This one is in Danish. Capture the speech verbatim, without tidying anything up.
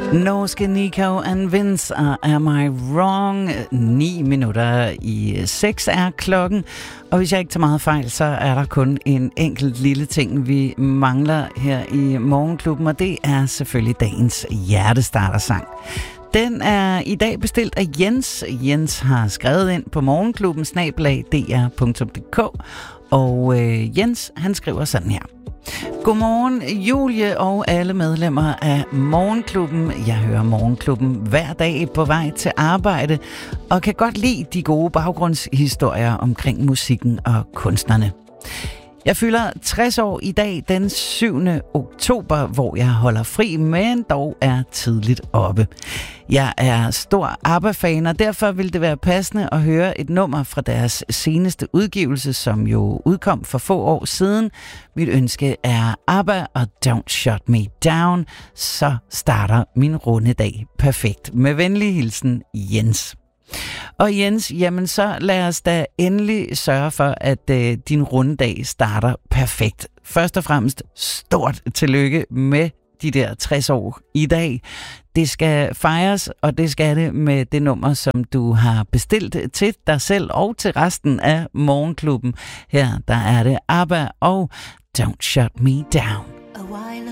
Norske Nico and Vince og Am I Wrong? Ni minutter i seks er klokken, og hvis jeg ikke tager meget fejl, så er der kun en enkelt lille ting, vi mangler her i Morgenklubben, og det er selvfølgelig dagens hjertestartersang. Den er i dag bestilt af Jens. Jens har skrevet ind på morgenklubben snabel-a d r punktum d k, og øh, Jens han skriver sådan her. Godmorgen Julie og alle medlemmer af Morgenklubben. Jeg hører Morgenklubben hver dag på vej til arbejde og kan godt lide de gode baggrundshistorier omkring musikken og kunstnerne. Jeg fylder tres år i dag den syvende oktober, hvor jeg holder fri, men dog er tidligt oppe. Jeg er stor ABBA-fan, og derfor vil det være passende at høre et nummer fra deres seneste udgivelse, som jo udkom for få år siden. Mit ønske er ABBA og Don't Shut Me Down, så starter min runde dag perfekt. Med venlig hilsen, Jens. Og Jens, jamen så lad os da endelig sørge for, at øh, din rundedag starter perfekt. Først og fremmest stort tillykke med de der tres år i dag. Det skal fejres, og det skal det med det nummer, som du har bestilt til dig selv og til resten af Morgenklubben. Her der er det ABBA og Don't Shut Me Down.